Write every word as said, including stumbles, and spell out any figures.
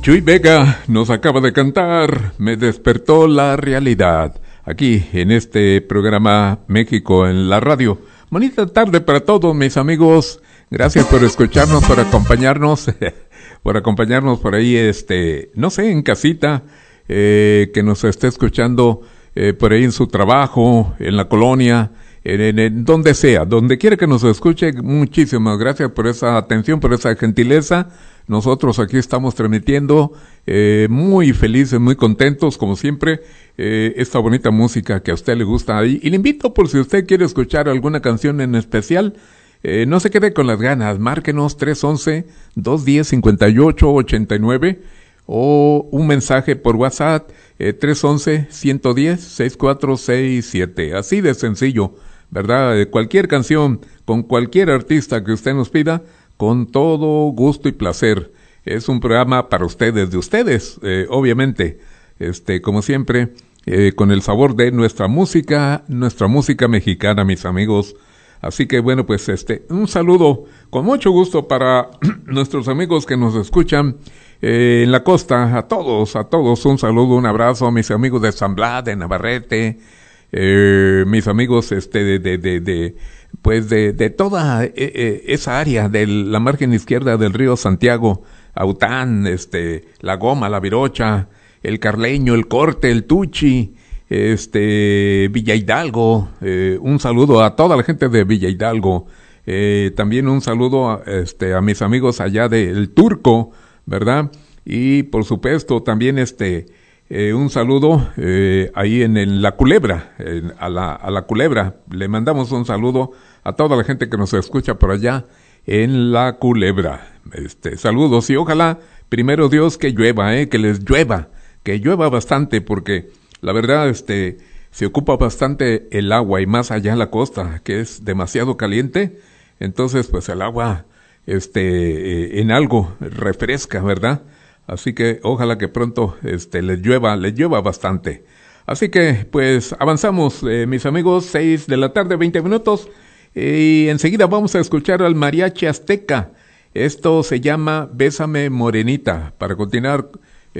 Chuy Vega nos acaba de cantar Me despertó la realidad, aquí en este programa México en la radio. Bonita tarde para todos mis amigos, gracias por escucharnos, por acompañarnos, por acompañarnos por ahí, este, no sé, en casita, eh, que nos esté escuchando eh, por ahí en su trabajo, en la colonia, en, en, en donde sea, donde quiera que nos escuche. Muchísimas gracias por esa atención, por esa gentileza. Nosotros aquí estamos transmitiendo eh, muy felices, muy contentos, como siempre, eh, esta bonita música que a usted le gusta. Y, y le invito, por si usted quiere escuchar alguna canción en especial, eh, no se quede con las ganas, márquenos tres once, dos diez, cincuenta y ocho ochenta y nueve o un mensaje por WhatsApp, eh, tres once, ciento diez, sesenta y cuatro sesenta y siete. Así de sencillo, ¿verdad? Eh, cualquier canción, con cualquier artista que usted nos pida, con todo gusto y placer. Es un programa para ustedes, de ustedes, eh, obviamente, este, como siempre, eh, con el sabor de nuestra música, nuestra música mexicana, mis amigos. Así que bueno, pues este, un saludo con mucho gusto para nuestros amigos que nos escuchan eh, en la costa, a todos, a todos, un saludo, un abrazo a mis amigos de San Blas, de Navarrete, eh, mis amigos este de, de, de, de pues de, de toda eh, eh, esa área de la margen izquierda del río Santiago, Aután, este, La Goma, La Virocha, El Carleño, El Corte, El Tuchi, este, Villa Hidalgo, eh, un saludo a toda la gente de Villa Hidalgo, eh, también un saludo a, este, a mis amigos allá del Turco, ¿verdad? Y por supuesto también este, Eh, un saludo eh, ahí en, en La Culebra, en, a, la, a La Culebra. Le mandamos un saludo a toda la gente que nos escucha por allá en La Culebra. Este, saludos y ojalá, primero Dios, que llueva, eh, que les llueva, que llueva bastante, porque la verdad este, se ocupa bastante el agua, y más allá en la costa, que es demasiado caliente. Entonces, pues el agua este, eh, en algo refresca, ¿verdad? Así que ojalá que pronto este les llueva, les llueva bastante. Así que pues avanzamos, eh, mis amigos, seis de la tarde, veinte minutos, y enseguida vamos a escuchar al Mariachi Azteca. Esto se llama Bésame Morenita, para continuar